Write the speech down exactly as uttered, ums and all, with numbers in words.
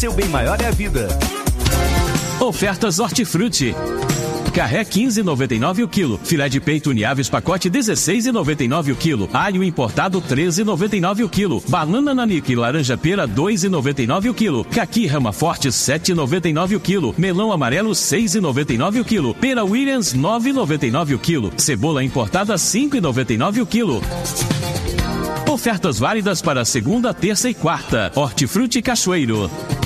Seu bem maior é a vida. Ofertas Hortifruti. Carré quinze e noventa e nove o quilo. Filé de peito Uniaves pacote dezesseis e noventa e nove o quilo. Alho importado treze e noventa e nove o quilo. Banana Nanique laranja pera dois e noventa e nove o quilo. Caqui Rama Forte sete e noventa e nove o quilo. Melão amarelo seis e noventa e nove o quilo. Pera Williams nove e noventa e nove o quilo. Cebola importada cinco e noventa e nove o quilo. Ofertas válidas para segunda, terça e quarta. Hortifruti Cachoeiro.